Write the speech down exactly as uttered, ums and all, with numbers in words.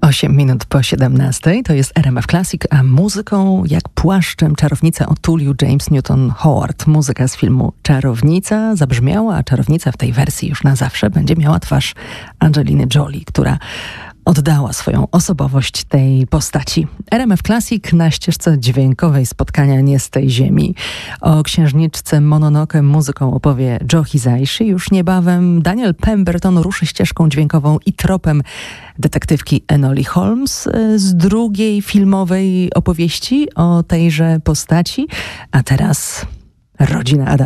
osiem minut po siedemnastej to jest R M F Classic, a muzyką jak płaszczem czarownicę otulił James Newton Howard. Muzyka z filmu Czarownica zabrzmiała, a czarownica w tej wersji już na zawsze będzie miała twarz Angeliny Jolie, która oddała swoją osobowość tej postaci. R M F Classic na ścieżce dźwiękowej spotkania nie z tej ziemi. O księżniczce Mononoke muzyką opowie Joe Hisaishi. Już niebawem Daniel Pemberton ruszy ścieżką dźwiękową i tropem detektywki Enoli Holmes z drugiej filmowej opowieści o tejże postaci. A teraz rodzina Adamsa.